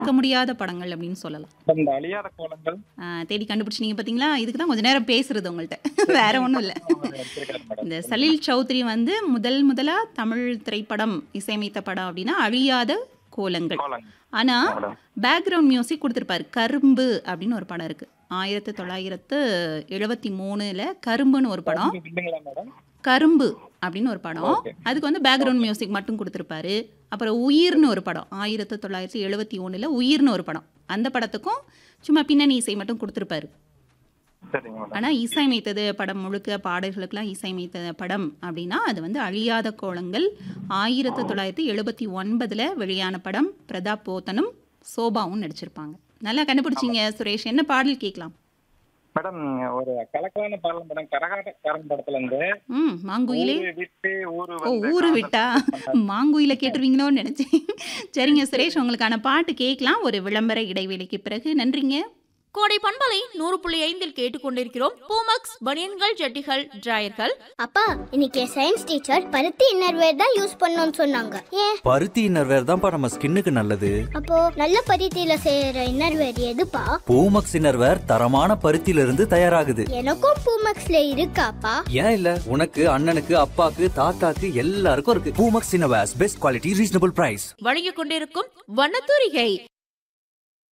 மறக்க முடியாத படங்கள் அப்படின்னு சொல்லலாம். இந்த அழியாத கோலங்கள் தேடி கண்டுபிடிச்சிங்க பார்த்தீங்களா? இதுக்கு தான் கொஞ்ச நேரம் பேசுறது உங்கள்ட்ட. வேற ஒன்றும் இல்லை. அவர் எடுத்திருக்காரு மேடம். இந்த சலீல் சௌத்ரி வந்து முதலா தமிழ் திரைப்படம் இசையமைத்த படம் அப்படின்னா அழியாத கோலங்கள். கோலங்கள் ஆனால் மேடம். பேக்ரவுண்ட் மியூசிக் கொடுத்துருப்பாரு. கரும்பு அப்படின்னு ஒரு படம் இருக்குது. 1973 கரும்புன்னு ஒரு படம். இல்லைங்களா மேடம்? கரும்பு அப்படின்னு ஒரு படம். ஓகே. அதுக்கு வந்து பேக்ரவுண்ட் மியூசிக் மட்டும் கொடுத்துருப்பாரு. அப்புறம் உயிர்னு ஒரு படம் 1971 உயிர்னு ஒரு படம். அந்த படத்துக்கும் சும்மா பின்னணி இசை மட்டும் கொடுத்துருப்பாரு. சரிங்க மேடம். ஆனால் இசையமைத்தது படம் முழுக்க பாடல்களுக்கெல்லாம் இசையமைத்த படம் அப்படின்னா அது வந்து அழியாத கோலங்கள். 1979 வெளியான படம். பிரதாப் போத்தனும் சோபாவும் நடிச்சிருப்பாங்க. நல்லா கண்டுபிடிச்சிங்க சுரேஷ். என்ன பாடல் கேட்கலாம்? மேடம் ஒரு கலக்கலான பாடல் மேடம். கரகாட்டக்காரன் படத்துல இருந்து மாங்குயிலே. ஊரு விட்டு ஊரு ஓ, வந்து ஊரு காதல் விட்டா மாங்குயில கேட்டுருவீங்களோன்னு நினைச்சேன். சரிங்க சுரேஷ், உங்களுக்கான பாட்டு கேட்கலாம் ஒரு விளம்பர இடைவேளைக்கு பிறகு. நன்றிங்க. கோடை பண்பலை 100.5 கேட்டுக்கொண்டிருக்கிறோம். பூமக்ஸ் பனியன்கள், ஜட்டிகள், டிராயர்கள். அப்பா இன்னைக்கு சயின்ஸ் டீச்சர் பருத்தி இன்னர்வேர் தான் யூஸ் பண்ணணும்னு சொன்னாங்க. ஏன்? பருத்தி இன்னர்வேர் தான்ப்பா நம்ம ஸ்கின்னுக்கு நல்லது. அப்போ நல்ல பருத்தியில செய்யற இன்னர்வேர் எதுப்பா? பூமக்ஸ் இன்னர்வேர் தரமான பருத்தியில இருந்து தயாராகுது. எனக்கும் பூமக்ஸ்ல இருக்காப்பா? ஏன் இல்ல, உனக்கு அண்ணனுக்கு அப்பாக்கு தாத்தாக்கு எல்லாருக்கும் இருக்கு. Poomex innerwears best quality reasonable price. வழங்கிக் கொண்டிருக்கும் வண்ணத்தூரிகை.